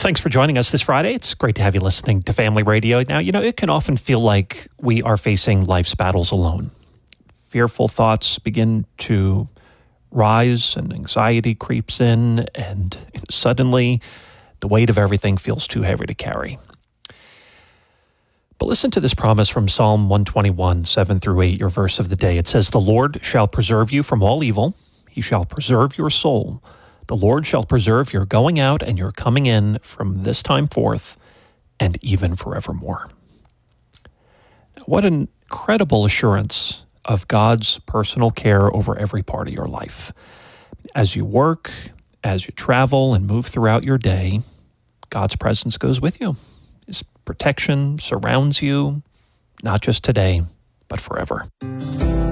Thanks for joining us this Friday. It's great to have you listening to Family Radio. Now, it can often feel like we are facing life's battles alone. Fearful thoughts begin to rise and anxiety creeps in, and suddenly the weight of everything feels too heavy to carry. But listen to this promise from Psalm 121, 7 through 8, your verse of the day. It says, "The Lord shall preserve you from all evil. He shall preserve your soul. The Lord shall preserve your going out and your coming in from this time forth and even forevermore." What an incredible assurance of God's personal care over every part of your life. As you work, as you travel and move throughout your day, God's presence goes with you. His protection surrounds you, not just today, but forever.